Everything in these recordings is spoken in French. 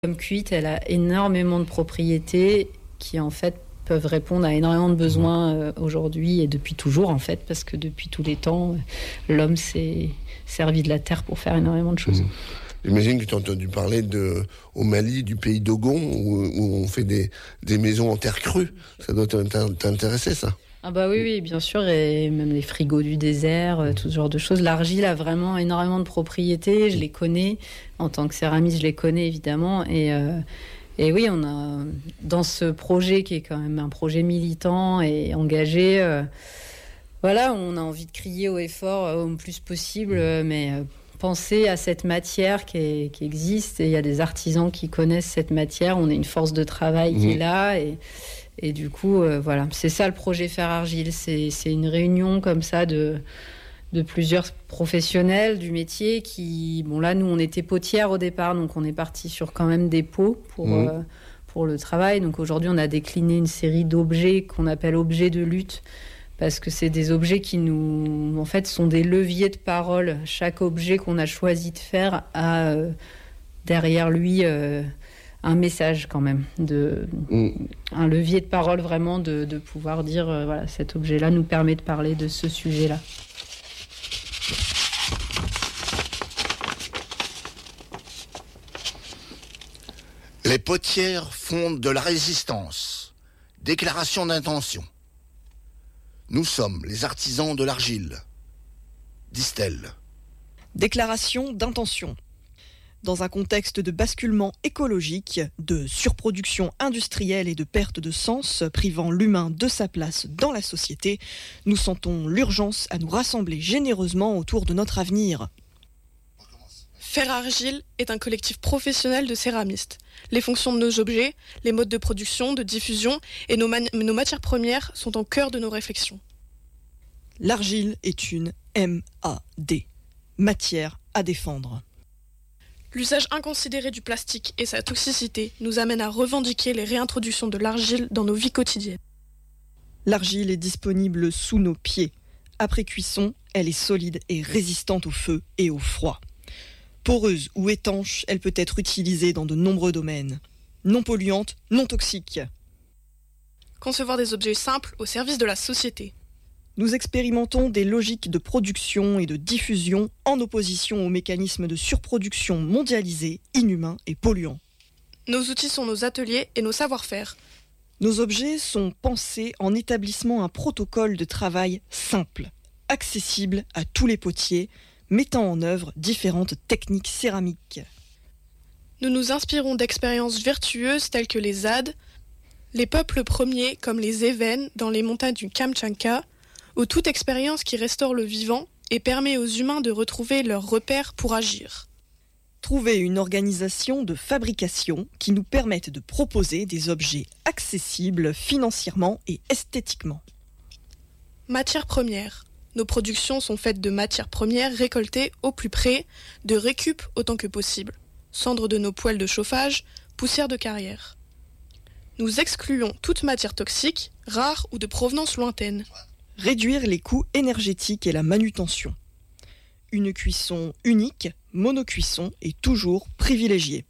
Comme cuite, elle a énormément de propriétés qui en fait peuvent répondre à énormément de besoins aujourd'hui et depuis toujours en fait, parce que depuis tous les temps, l'homme s'est servi de la terre pour faire énormément de choses. J'imagine que tu as entendu parler au Mali, du pays d'Ogon, où on fait des maisons en terre crue. Ça doit t'intéresser, ça? Ah bah oui, bien sûr, et même les frigos du désert, tout ce genre de choses. L'argile a vraiment énormément de propriétés, je les connais. En tant que céramiste, je les connais évidemment. Et oui, on a, dans ce projet qui est quand même un projet militant et engagé, voilà, on a envie de crier haut et fort au plus possible, mais penser à cette matière qui existe. Et il y a des artisans qui connaissent cette matière, on est une force de travail qui est là et du coup, voilà, c'est ça le projet Faire Argile. C'est une réunion comme ça de plusieurs professionnels du métier qui... Bon, là, nous, on était potières au départ, donc on est parti sur quand même des pots pour le travail. Donc aujourd'hui, on a décliné une série d'objets qu'on appelle objets de lutte, parce que c'est des objets qui nous... En fait, sont des leviers de parole. Chaque objet qu'on a choisi de faire a derrière lui... un message quand même, un levier de parole vraiment de pouvoir dire, voilà, cet objet-là nous permet de parler de ce sujet-là. Les potières fondent de la résistance. Déclaration d'intention. Nous sommes les artisans de l'argile, disent-elles. Déclaration d'intention. Dans un contexte de basculement écologique, de surproduction industrielle et de perte de sens, privant l'humain de sa place dans la société, nous sentons l'urgence à nous rassembler généreusement autour de notre avenir. Faire Argile est un collectif professionnel de céramistes. Les fonctions de nos objets, les modes de production, de diffusion et nos matières premières sont au cœur de nos réflexions. L'argile est une MAD, matière à défendre. L'usage inconsidéré du plastique et sa toxicité nous amènent à revendiquer les réintroductions de l'argile dans nos vies quotidiennes. L'argile est disponible sous nos pieds. Après cuisson, elle est solide et résistante au feu et au froid. Poreuse ou étanche, elle peut être utilisée dans de nombreux domaines. Non polluante, non toxique. Concevoir des objets simples au service de la société. Nous expérimentons des logiques de production et de diffusion en opposition aux mécanismes de surproduction mondialisés, inhumains et polluants. Nos outils sont nos ateliers et nos savoir-faire. Nos objets sont pensés en établissant un protocole de travail simple, accessible à tous les potiers, mettant en œuvre différentes techniques céramiques. Nous nous inspirons d'expériences vertueuses telles que les ZAD, les peuples premiers comme les Évènes dans les montagnes du Kamtchatka, ou toute expérience qui restaure le vivant et permet aux humains de retrouver leurs repères pour agir. Trouver une organisation de fabrication qui nous permette de proposer des objets accessibles financièrement et esthétiquement. Matières premières. Nos productions sont faites de matières premières récoltées au plus près, de récup autant que possible. Cendres de nos poêles de chauffage, poussière de carrière. Nous excluons toute matière toxique, rare ou de provenance lointaine. Réduire les coûts énergétiques et la manutention. Une cuisson unique, monocuisson, est toujours privilégiée.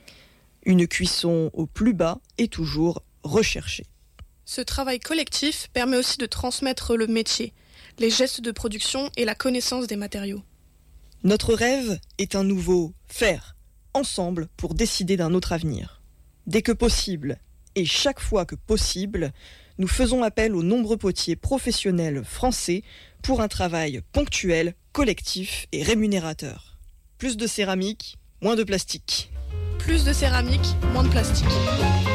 Une cuisson au plus bas est toujours recherchée. Ce travail collectif permet aussi de transmettre le métier, les gestes de production et la connaissance des matériaux. Notre rêve est un nouveau faire, ensemble pour décider d'un autre avenir. Dès que possible, et chaque fois que possible, nous faisons appel aux nombreux potiers professionnels français pour un travail ponctuel, collectif et rémunérateur. Plus de céramique, moins de plastique. Plus de céramique, moins de plastique.